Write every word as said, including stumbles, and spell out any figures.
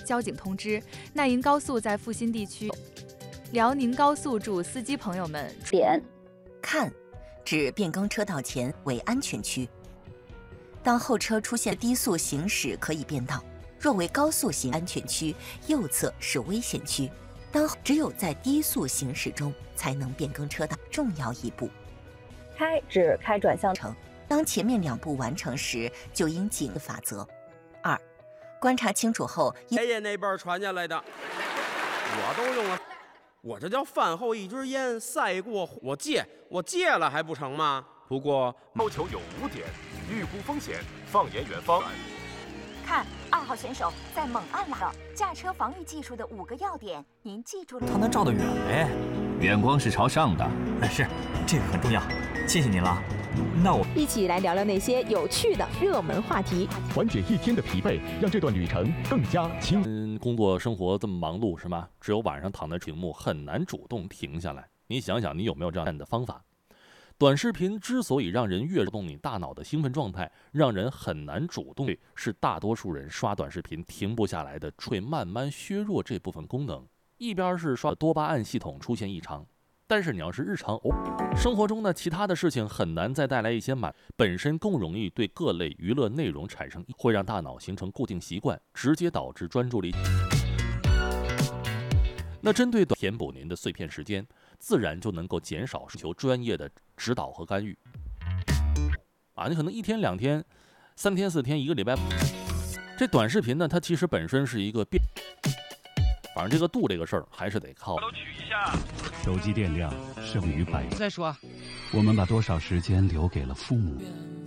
交警通知，奈银高速在阜新地区。辽宁高速祝司机朋友们点看，指变更车道前为安全区。当后车出现低速行驶可以变道，若为高速行安全区，右侧是危险区。当只有在低速行驶中才能变更车道，重要一步。 开指开转向程，当前面两步完成时，就应谨法则。二，观察清楚后， 爷爷那辈儿传下来的，我都用了。我这叫饭后一支烟，赛过我戒，我戒了还不成吗？不过要求有五点：预估风险，放眼远方。 看二号选手在猛按了驾车防御技术的五个要点，您记住了？ 他能照得远呗， 远光是朝上的。 哎，是，这个很重要，谢谢您了。那我一起来聊聊那些有趣的热门话题， 缓解一天的疲惫，让这段旅程更加轻。 嗯，工作生活这么忙碌是吗？只有晚上躺在屏幕，很难主动停下来。你想想，你有没有这样的方法？短视频之所以让人跃动你大脑的兴奋状态，让人很难主动，是大多数人刷短视频停不下来的，会慢慢削弱这部分功能。一边是刷多巴胺系统出现异常，但是你要是日常哦，生活中的其他的事情很难再带来一些满，本身更容易对各类娱乐内容产生，会让大脑形成固定习惯，直接导致专注力。那针对填补您的碎片时间，自然就能够减少寻求专业的指导和干预。啊，你可能一天两天、三天四天、一个礼拜，这短视频呢，它其实本身是一个变，反正这个度这个事儿还是得靠。 都取一下。 手机电量剩余百。 再说， 我们把多少时间留给了父母？